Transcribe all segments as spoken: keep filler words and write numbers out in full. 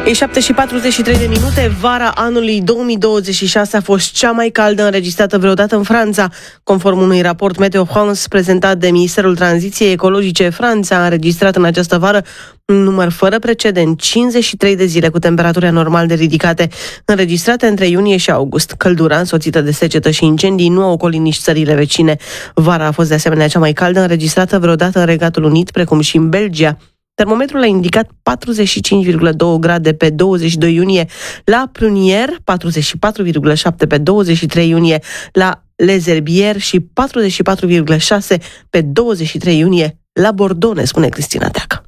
E șapte și patruzeci și trei de minute. Vara anului două mii douăzeci și șase a fost cea mai caldă înregistrată vreodată în Franța. Conform unui raport Meteo France prezentat de Ministerul Tranziției Ecologice, Franța a înregistrat în această vară un număr fără precedent, cincizeci și trei de zile cu temperaturi anormal de ridicate, înregistrate între iunie și august. Căldura, însoțită de secetă și incendii, nu au ocolit nici țările vecine. Vara a fost de asemenea cea mai caldă înregistrată vreodată în Regatul Unit, precum și în Belgia. Termometrul a indicat patruzeci și cinci virgulă doi grade pe douăzeci și doi iunie la Prunier, patruzeci și patru virgulă șapte pe douăzeci și trei iunie la Les Herbiers și patruzeci și patru virgulă șase pe douăzeci și trei iunie la Bordeaux, ne spune Cristina Teacă.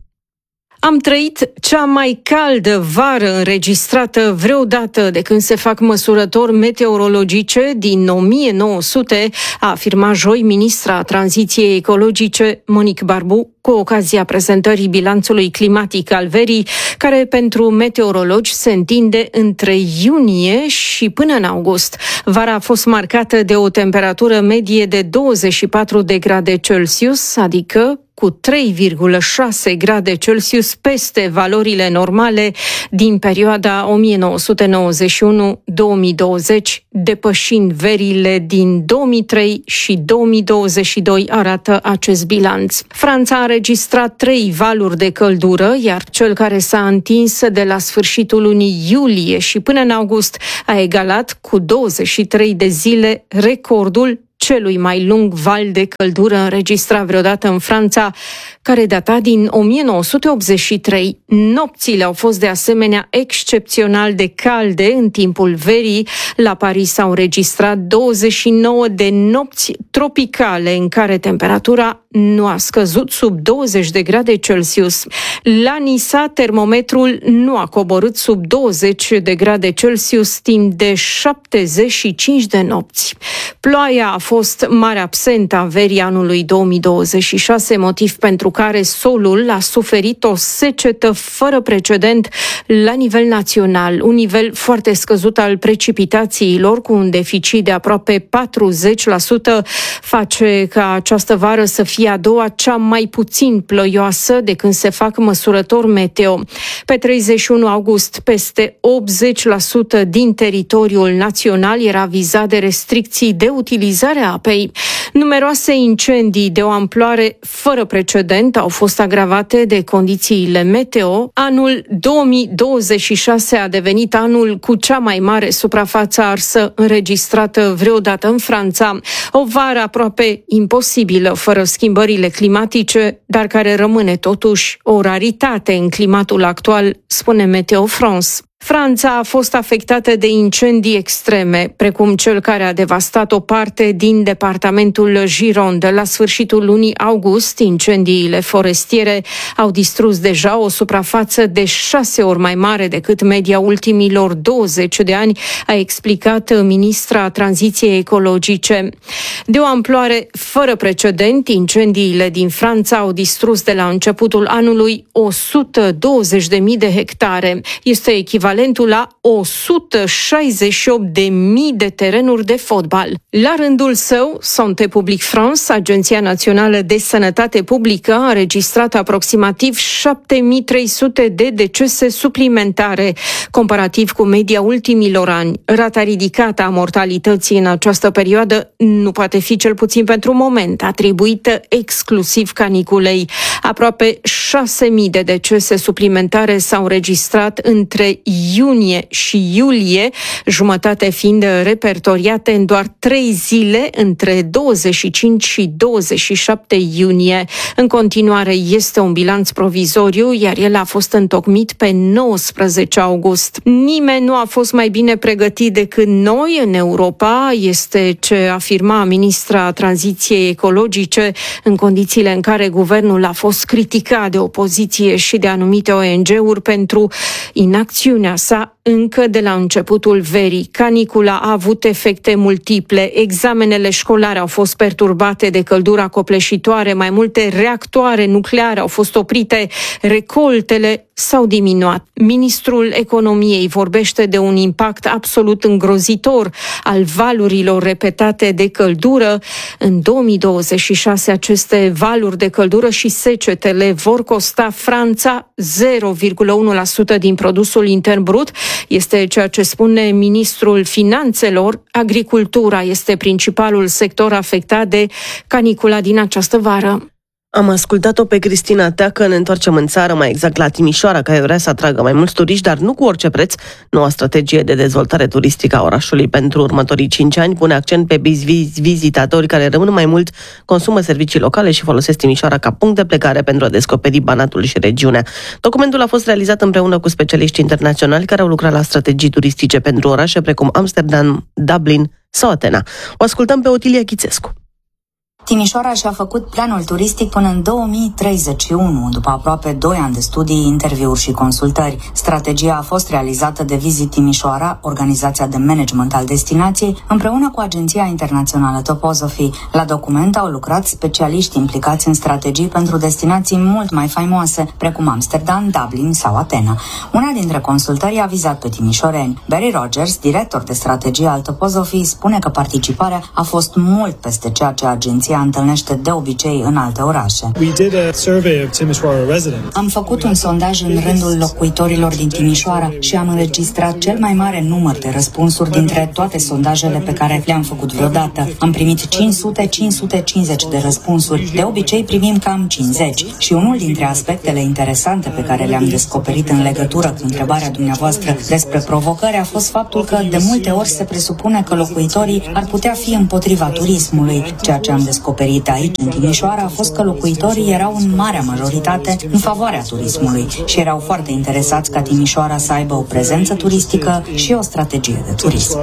Am trăit cea mai caldă vară înregistrată vreodată de când se fac măsurători meteorologice din o mie nouă sute, a afirmat joi ministra Tranziției Ecologice Monique Barbu, cu ocazia prezentării bilanțului climatic al verii, care pentru meteorologi se întinde între iunie și până în august. Vara a fost marcată de o temperatură medie de douăzeci și patru de grade Celsius, adică cu trei virgulă șase grade Celsius peste valorile normale din perioada o mie nouă sute nouăzeci și unu - două mii douăzeci, depășind verile din două mii trei și două mii douăzeci și doi, arată acest bilanț. Franța a înregistrat trei valuri de căldură, iar cel care s-a întins de la sfârșitul lunii iulie și până în august a egalat cu douăzeci și trei de zile recordul celui mai lung val de căldură înregistrat vreodată în Franța, care data din o mie nouă sute optzeci și trei. Nopțile au fost de asemenea excepțional de calde în timpul verii. La Paris s-au înregistrat douăzeci și nouă de nopți tropicale în care temperatura nu a scăzut sub douăzeci de grade Celsius. La Nisa, termometrul nu a coborât sub douăzeci de grade Celsius timp de șaptezeci și cinci de nopți. Ploaia a fost mare absentă a verii anului două mii douăzeci și șase, motiv pentru care solul a suferit o secetă fără precedent la nivel național, un nivel foarte scăzut al precipitațiilor, cu un deficit de aproape patruzeci la sută, face ca această vară să fie a doua cea mai puțin ploioasă de când se fac măsurători meteo. Pe treizeci și unu august, peste optzeci la sută din teritoriul național era vizat de restricții de utilizare a apei. Numeroase incendii de o amploare fără precedent au fost agravate de condițiile meteo. Anul două mii douăzeci și șase a devenit anul cu cea mai mare suprafață arsă înregistrată vreodată în Franța. O vară aproape imposibilă fără schimbările climatice, dar care rămâne totuși o raritate în climatul actual, spune Meteo France. Franța a fost afectată de incendii extreme, precum cel care a devastat o parte din departamentul Gironde. La sfârșitul lunii august, incendiile forestiere au distrus deja o suprafață de șase ori mai mare decât media ultimilor douăzeci de ani, a explicat ministra Tranziției Ecologice. De o amploare fără precedent, incendiile din Franța au distrus de la începutul anului o sută douăzeci de mii de hectare. Este echivalent la o sută șaizeci și opt de mii de terenuri de fotbal. La rândul său, Santé Publique France, Agenția Națională de Sănătate Publică, a înregistrat aproximativ șapte mii trei sute de decese suplimentare, comparativ cu media ultimilor ani. Rata ridicată a mortalității în această perioadă nu poate fi, cel puțin pentru moment, atribuită exclusiv caniculei. Aproape șase mii de decese suplimentare s-au înregistrat între iunie și iulie, jumătate fiind repertoriate în doar trei zile între douăzeci și cinci și douăzeci și șapte iunie. În continuare este un bilanț provizoriu, iar el a fost întocmit pe nouăsprezece august. Nimeni nu a fost mai bine pregătit decât noi în Europa, este ce afirma ministra Tranziției Ecologice în condițiile în care guvernul a fost criticat de opoziție și de anumite O N G-uri pentru inacțiunea sa încă de la începutul verii. Canicula a avut efecte multiple. Examenele școlare au fost perturbate de căldura copleșitoare, mai multe reactoare nucleare au fost oprite, recoltele s-au diminuat. Ministrul Economiei vorbește de un impact absolut îngrozitor al valurilor repetate de căldură. În două mii douăzeci și șase aceste valuri de căldură și secetele vor costa Franța zero virgulă unu la sută din produsul intern brut. Este ceea ce spune ministrul Finanțelor. Agricultura este principalul sector afectat de canicula din această vară. Am ascultat-o pe Cristina Teacă, ne întoarcem în țară, mai exact la Timișoara, care vrea să atragă mai mulți turiști, dar nu cu orice preț. Noua strategie de dezvoltare turistică a orașului pentru următorii cinci ani pune accent pe vizitatori care rămân mai mult, consumă servicii locale și folosesc Timișoara ca punct de plecare pentru a descoperi Banatul și regiunea. Documentul a fost realizat împreună cu specialiști internaționali care au lucrat la strategii turistice pentru orașe precum Amsterdam, Dublin sau Atena. O ascultăm pe Otilia Chițescu. Timișoara și-a făcut planul turistic până în două mii treizeci și unu, după aproape doi ani de studii, interviuri și consultări. Strategia a fost realizată de Visit Timișoara, organizația de management al destinației, împreună cu Agenția Internațională Topozophy. La document au lucrat specialiști implicați în strategii pentru destinații mult mai faimoase, precum Amsterdam, Dublin sau Atena. Una dintre consultări a vizat pe timișoreni. Barry Rogers, director de strategie al Topozophy, spune că participarea a fost mult peste ceea ce agenția întâlnește de obicei în alte orașe. Am făcut un sondaj în rândul locuitorilor din Timișoara și am înregistrat cel mai mare număr de răspunsuri dintre toate sondajele pe care le-am făcut vreodată. Am primit cinci sute - cinci sute cincizeci de răspunsuri. De obicei primim cam cincizeci. Și unul dintre aspectele interesante pe care le-am descoperit în legătură cu întrebarea dumneavoastră despre provocări a fost faptul că de multe ori se presupune că locuitorii ar putea fi împotriva turismului. Ceea ce am descoperit aici, în Timișoara, a fost că locuitorii erau în marea majoritate în favoarea turismului și erau foarte interesați ca Timișoara să aibă o prezență turistică și o strategie de turism.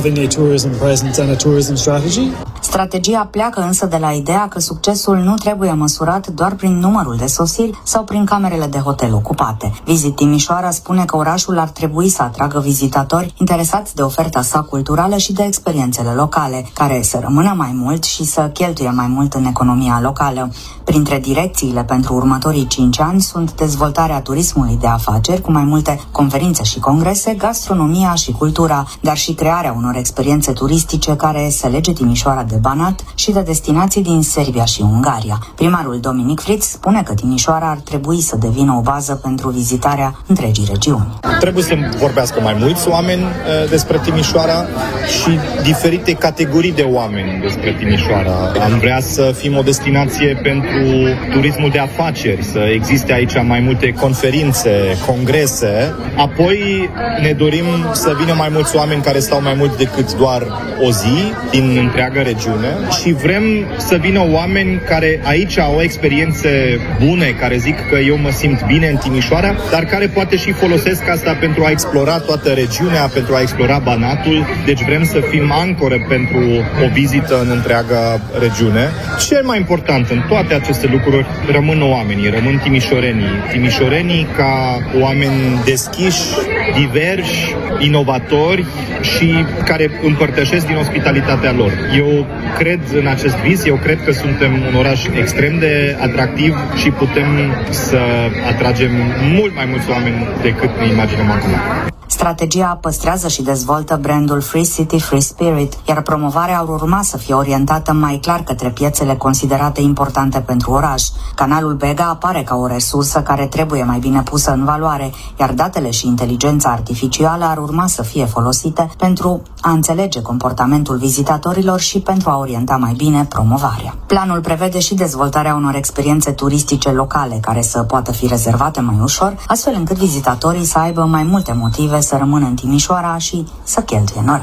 Strategia pleacă însă de la ideea că succesul nu trebuie măsurat doar prin numărul de sosiri sau prin camerele de hotel ocupate. Visit Timișoara spune că orașul ar trebui să atragă vizitatori interesați de oferta sa culturală și de experiențele locale, care să rămână mai mult și să cheltuie mai mult în economia locală. Printre direcțiile pentru următorii cinci ani sunt dezvoltarea turismului de afaceri, cu mai multe conferințe și congrese, gastronomia și cultura, dar și crearea unor experiențe turistice care să lege Timișoara de Banat și de destinații din Serbia și Ungaria. Primarul Dominic Fritz spune că Timișoara ar trebui să devină o bază pentru vizitarea întregii regiuni. Trebuie să vorbească mai mulți oameni uh, despre Timișoara și diferite categorii de oameni despre Timișoara. Am vrea să fim o destinație pentru turismul de afaceri, să existe aici mai multe conferințe, congrese. Apoi ne dorim să vină mai mulți oameni care stau mai mult decât doar o zi din întreaga regiune și vrem să vină oameni care aici au experiențe bune, care zic că eu mă simt bine în Timișoara, dar care poate și folosesc asta pentru a explora toată regiunea, pentru a explora Banatul. Deci vrem să fim ancore pentru o vizită în întreaga regiune. Cel mai important în toate aceste lucruri rămân oamenii, rămân timișorenii. Timișorenii ca oameni deschiși, diversi, inovatori și care împărtășesc din ospitalitatea lor. Eu cred în acest vis, eu cred că suntem un oraș extrem de atractiv și putem să atragem mult mai mulți oameni decât ne imaginăm acum. Strategia păstrează și dezvoltă brandul Free City, Free Spirit, iar promovarea ar urma să fie orientată mai clar către piețele considerate importante pentru oraș. Canalul Bega apare ca o resursă care trebuie mai bine pusă în valoare, iar datele și inteligența artificială ar urma să fie folosite pentru a înțelege comportamentul vizitatorilor și pentru a orienta mai bine promovarea. Planul prevede și dezvoltarea unor experiențe turistice locale care să poată fi rezervate mai ușor, astfel încât vizitatorii să aibă mai multe motive să rămână în Timișoara și să cheltuie în oraș.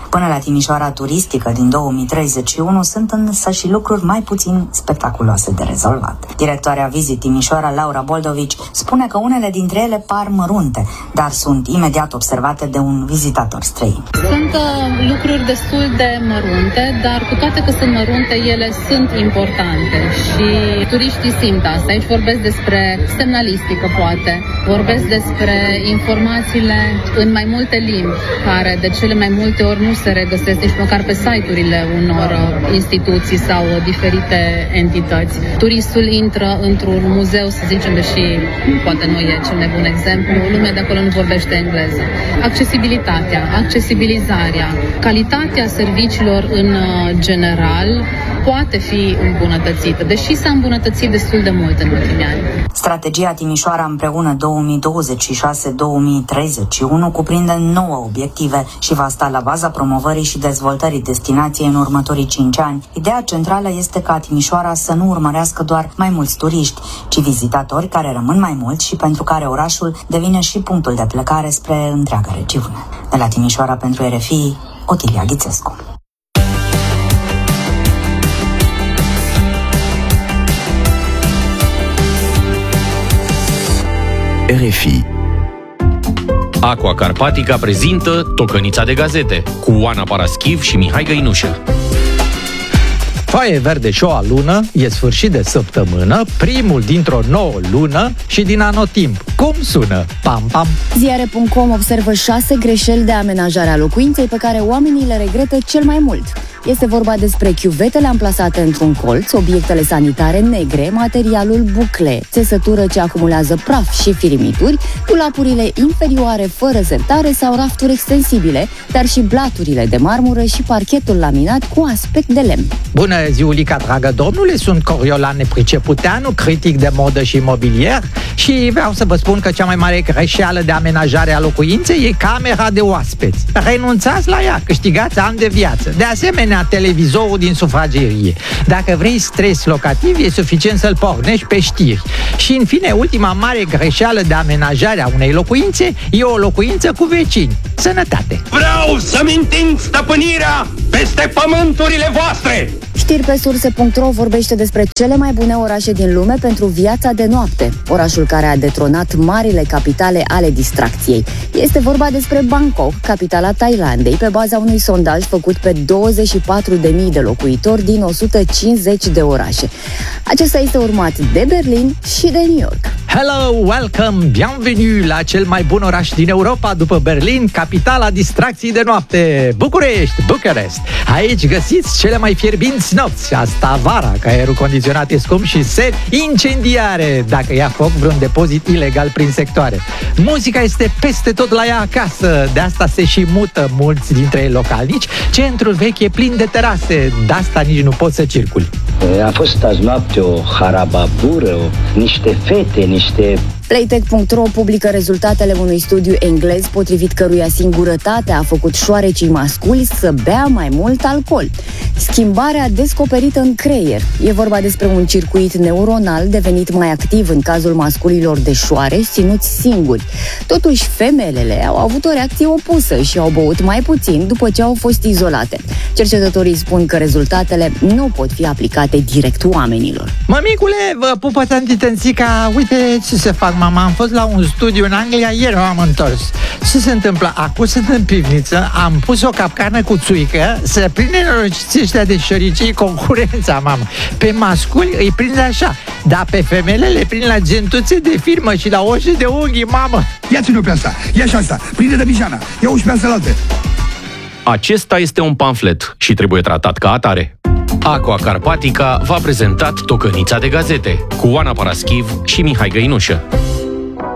Până la Timișoara turistică din două mii treizeci și unu sunt însă și lucruri mai puțin spectaculoase de rezolvat. Directoarea Visit Timișoara, Laura Boldovici, spune că unele dintre ele par mărunte, dar sunt imediat observate de un vizitator străin. Sunt uh, lucruri destul de mărunte, dar cu toate că sunt mărunte, ele sunt importante și turiștii simt asta. Aici vorbesc despre semnalistică, poate. Vorbesc despre informațiile în mai multe limbi, care de cele mai multe ori nu se regăsesc nici măcar pe site-urile unor instituții sau diferite entități. Turistul intră într-un muzeu, să zicem, deși poate nu e cel mai bun exemplu, lumea de acolo nu vorbește engleză. Accesibilitatea, accesibilizarea, calitatea serviciilor în general poate fi îmbunătățită, deși s-a îmbunătățit destul de mult în ultimii ani. Strategia Timișoara împreună două mii douăzeci și șase două mii treizeci și unu cuprinde nouă obiective și va sta la baza promovării și dezvoltării destinației în următorii cinci ani. Ideea centrală este ca Timișoara să nu urmărească doar mai mulți turiști, ci vizitatori care rămân mai mulți și pentru care orașul devine și punctul de plecare spre întreaga regiune. De la Timișoara pentru R F I, Otilia Ghițescu. R F I. Aqua Carpatica prezintă Tocănița de gazete cu Oana Paraschiv și Mihai Găinușă. Foaie verde și o lună, e sfârșit de săptămână, primul dintr-o nouă lună și din anotimp. Cum sună? Pam, pam! Ziare punct com observă șase greșeli de amenajare a locuinței pe care oamenii le regretă cel mai mult. Este vorba despre chiuvetele amplasate într-un colț, obiectele sanitare negre, materialul bucle, țesătură ce acumulează praf și firimituri, dulapurile inferioare fără sertare sau rafturi extensibile, dar și blaturile de marmură și parchetul laminat cu aspect de lemn. Bună ziulica, dragă domnule, sunt Coriolan Nepriceputeanu, critic de modă și imobilier și vreau să vă spun că cea mai mare greșeală de amenajare a locuinței e camera de oaspeți. Renunțați la ea, câștigați ani de viață. De asemenea, televizorul din sufragerie. Dacă vrei stres locativ, e suficient să-l pornești pe știri. Și, în fine, ultima mare greșeală de amenajare a unei locuințe e o locuință cu vecini. Sănătate! Vreau să-mi întind stăpânirea peste pământurile voastre! Știri pe surse punct ro vorbește despre cele mai bune orașe din lume pentru viața de noapte. Orașul care a detronat marile capitale ale distracției. Este vorba despre Bangkok, capitala Thailandei, pe baza unui sondaj făcut pe douăzeci și patru de mii de locuitori din o sută cincizeci de orașe. Acesta este urmat de Berlin și de New York. Hello, welcome, bienvenue la cel mai bun oraș din Europa după Berlin, capitala distracției de noapte, București, Bucarest. Aici găsiți cele mai fierbinți nopți, asta vara, că aerul condiționat e scump și seri incendiare dacă ia foc vreun depozit ilegal prin sectoare. Muzica este peste tot la ea acasă, de asta se și mută mulți dintre ei localnici. Centrul vechi e plin de terase, de asta nici nu poți să circuli. A fost azi noapte o harababură, o, niște fete, niște... Playtech punct ro publică rezultatele unui studiu englez potrivit căruia singurătatea a făcut șoarecii masculi să bea mai mult alcool. Schimbarea descoperită în creier. E vorba despre un circuit neuronal devenit mai activ în cazul masculilor de șoareci ținuți singuri. Totuși, femelele au avut o reacție opusă și au băut mai puțin după ce au fost izolate. Cercetătorii spun că rezultatele nu pot fi aplicate direct oamenilor. Mămicule, vă pupă tantitențica, uite ce se fac, mama, am fost la un studiu în Anglia, ieri m-am întors. Ce se întâmplă? Acum sunt în pivniță, am pus o capcană cu țuică, să prinde norociții ăștia de șoricii concurența, mamă. Pe masculi îi prinde așa, dar pe femele le prind la gentuțe de firmă și la oșe de unghii, mamă. Ia ține-o pe asta, ia și asta, prinde de bijana, ia-o și pe asta la altă. Acesta este un pamflet și trebuie tratat ca atare. Aqua Carpatica v-a prezentat Tocănița de gazete cu Oana Paraschiv și Mihai Găinușă.